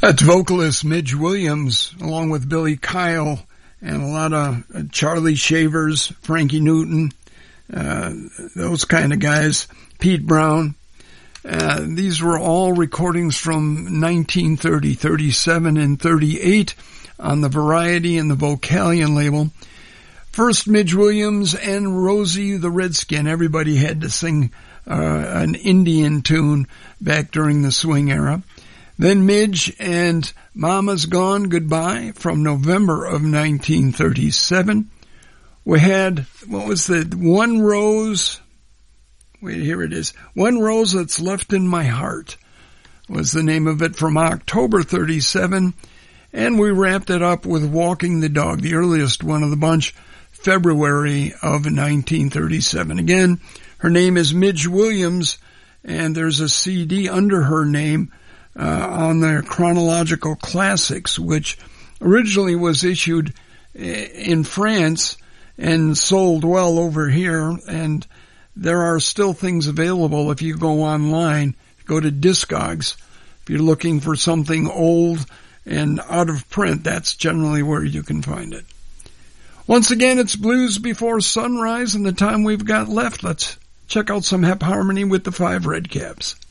That's vocalist Midge Williams, along with Billy Kyle and a lot of Charlie Shavers, Frankie Newton, those kind of guys, Pete Brown. These were all recordings from 1930, 37, and 38 on the Variety and the Vocalion label. First, Midge Williams and Rosie the Redskin. Everybody had to sing an Indian tune back during the swing era. Then Midge and Mama's Gone Goodbye from November of 1937. We had, what was the One Rose? Wait, here it is. One Rose That's Left in My Heart was the name of it from October 37. And we wrapped it up with Walking the Dog, the earliest one of the bunch, February of 1937. Again, her name is Midge Williams, and there's a CD under her name on the Chronological Classics, which originally was issued in France and sold well over here, and there are still things available if you go online, go to Discogs. If you're looking for something old and out of print, that's generally where you can find it. Once again, it's Blues Before Sunrise, and the time we've got left, let's check out some Hep Harmony with the Five Red Caps.